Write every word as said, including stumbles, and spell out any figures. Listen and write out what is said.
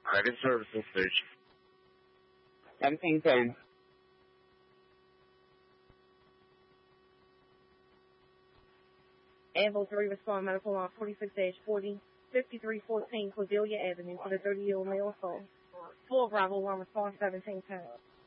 Credit Services Station. seventeen ten. Ambo three, respond medical line forty-six dash forty, fifty-three fourteen Cordelia Avenue for the thirty-year-old male assault. four Bravo one, respond seventeen ten.